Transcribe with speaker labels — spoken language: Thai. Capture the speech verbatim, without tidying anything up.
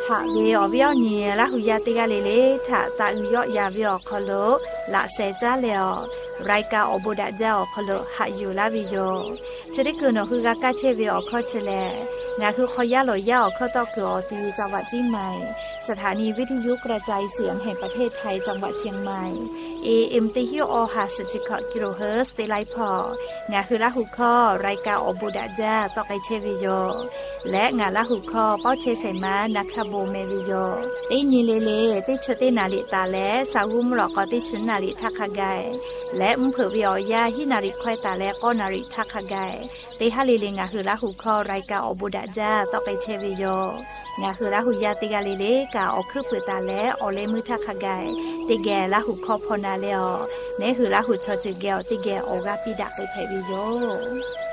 Speaker 1: ะเวอวิอเนียละหุยาติกาเลเลถะตาอุยอยาวิอคอโลละเซจาเลอรายกาอบุดะเจ้าคอโลหะอยู่ลาวิโยจะได้คือนอคือกากาเชวิอคอเชเลงาคือคอยาลอยาอคอตอคืออตีจังหวัดเชียงใหม่สถานีวิทยุกระจายเสียงแห่งประเทศไทยจังหวัดเชียงใหม่ เอ เอ็ม ติฮิโอห้าสิบกิโลเฮิรตซ์เตไลพองาคือละหุคอรายกาอบุดะเจ้าตอไกเชวิโยและงาละหุคอเป้าเชไซมานักขโบเมวิโยไอนีเลเลติชเตนาลิตาและสาวุมรอกอติชนาลิทักขกายและมเผวิออยาหินาริควายตาและก็นาริทักขกายเตฮาเลเลงาคือละหุคอรายกาอบุดะเจ้าตอไกเชวิโยงาคือละหุยาติกาเลเลกาออคือเปตาและออเลมือทักขกายติแกละหุคอพอนาเลอเนคือละหุชอจิแกวติแกออกาปิดะไปไผวิโย